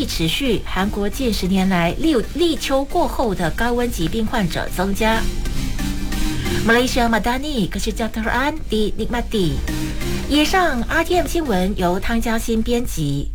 疫持续，韩国近10年来立秋过后的高温疾病患者增加。Malaysia Madani Kesejahteraan di Nikmati。以上 RTM 新闻由汤嘉欣编辑，